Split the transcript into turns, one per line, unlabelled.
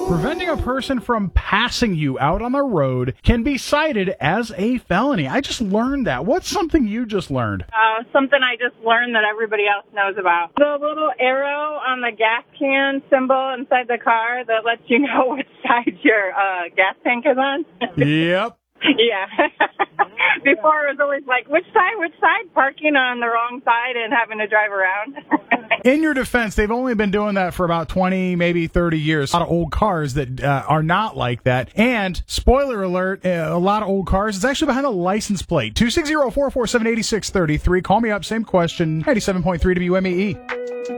Preventing a person from passing you out on the road can be cited as a felony. I just learned that. What's something you just learned?
Something I just learned that everybody else knows about. The little arrow on the gas can symbol inside the car that lets you know which side your gas tank is on.
Yep.
Yeah. Before it was always like, which side? Parking on the wrong side and having to drive around.
In your defense, they've only been doing that for about 20, maybe 30 years. A lot of old cars that are not like that. And, spoiler alert, a lot of old cars, it's actually behind a license plate. 260-447-8633. Call me up, same question, 97.3 WMEE.